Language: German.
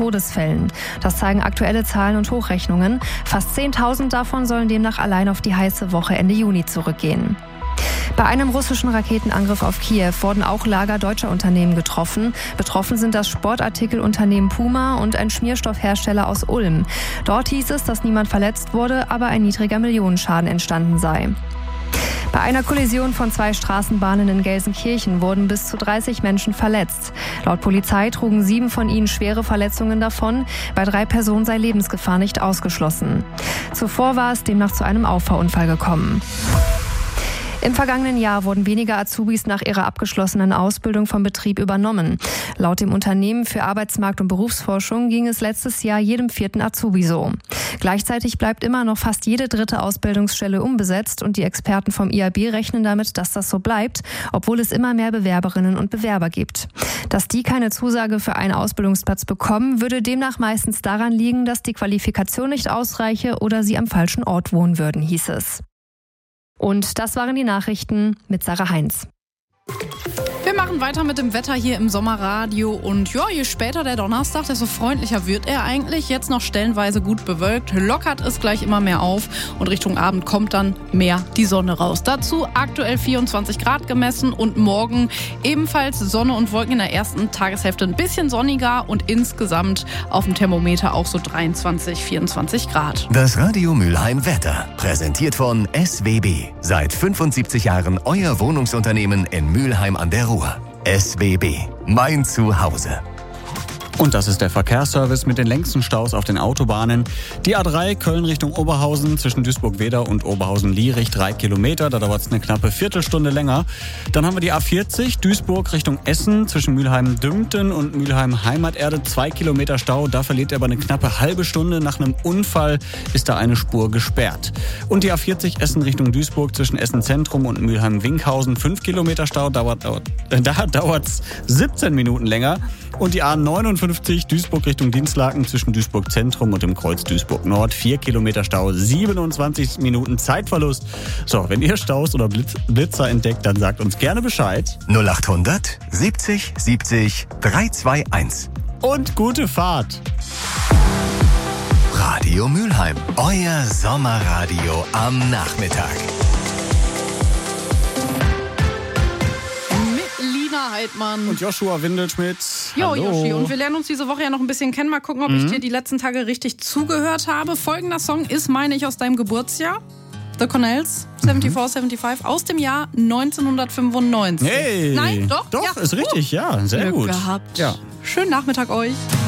Todesfällen. Das zeigen aktuelle Zahlen und Hochrechnungen. Fast 10.000 davon sollen demnach allein auf die heiße Woche Ende Juni zurückgehen. Bei einem russischen Raketenangriff auf Kiew wurden auch Lager deutscher Unternehmen getroffen. Betroffen sind das Sportartikelunternehmen Puma und ein Schmierstoffhersteller aus Ulm. Dort hieß es, dass niemand verletzt wurde, aber ein niedriger Millionenschaden entstanden sei. Bei einer Kollision von 2 Straßenbahnen in Gelsenkirchen wurden bis zu 30 Menschen verletzt. Laut Polizei trugen 7 von ihnen schwere Verletzungen davon. Bei 3 Personen sei Lebensgefahr nicht ausgeschlossen. Zuvor war es demnach zu einem Auffahrunfall gekommen. Im vergangenen Jahr wurden weniger Azubis nach ihrer abgeschlossenen Ausbildung vom Betrieb übernommen. Laut dem Unternehmen für Arbeitsmarkt- und Berufsforschung ging es letztes Jahr jedem 4. Azubi so. Gleichzeitig bleibt immer noch fast jede 3. Ausbildungsstelle unbesetzt und die Experten vom IAB rechnen damit, dass das so bleibt, obwohl es immer mehr Bewerberinnen und Bewerber gibt. Dass die keine Zusage für einen Ausbildungsplatz bekommen, würde demnach meistens daran liegen, dass die Qualifikation nicht ausreiche oder sie am falschen Ort wohnen würden, hieß es. Und das waren die Nachrichten mit Sarah Heinz. Wir machen weiter mit dem Wetter hier im Sommerradio und ja, je später der Donnerstag, desto freundlicher wird er eigentlich. Jetzt noch stellenweise gut bewölkt, lockert es gleich immer mehr auf und Richtung Abend kommt dann mehr die Sonne raus. Dazu aktuell 24 Grad gemessen und morgen ebenfalls Sonne und Wolken in der ersten Tageshälfte ein bisschen sonniger und insgesamt auf dem Thermometer auch so 23, 24 Grad. Das Radio Mülheim Wetter, präsentiert von SWB. Seit 75 Jahren euer Wohnungsunternehmen in Mülheim an der Ruhr. SWB, mein Zuhause. Und das ist der Verkehrsservice mit den längsten Staus auf den Autobahnen. Die A3 Köln Richtung Oberhausen zwischen Duisburg-Wedau und Oberhausen-Lierich 3 Kilometer. Da dauert es eine knappe Viertelstunde länger. Dann haben wir die A40 Duisburg Richtung Essen zwischen Mülheim-Dümpten und Mülheim-Heimaterde 2 Kilometer Stau. Da verliert er aber eine knappe halbe Stunde. Nach einem Unfall ist da eine Spur gesperrt. Und die A40 Essen Richtung Duisburg zwischen Essen-Zentrum und Mülheim-Winkhausen 5 Kilometer Stau. Da dauert es 17 Minuten länger. Und die A59 Duisburg Richtung Dinslaken zwischen Duisburg Zentrum und dem Kreuz Duisburg Nord 4 Kilometer Stau, 27 Minuten Zeitverlust. So, wenn ihr Staus oder Blitzer entdeckt, dann sagt uns gerne Bescheid. 0800 70 70 321. Und gute Fahrt. Radio Mülheim, euer Sommerradio am Nachmittag. Heidmann. Und Joshua Windelschmidt. Jo, Joshi. Und wir lernen uns diese Woche ja noch ein bisschen kennen. Mal gucken, ob ich dir die letzten Tage richtig zugehört habe. Folgender Song ist, meine ich, aus deinem Geburtsjahr. The Connells, 74-75, aus dem Jahr 1995. Hey. Nein, doch? Doch, ja. Ist richtig, ja. Sehr Glück gut. Gehabt. Ja. Schönen Nachmittag euch.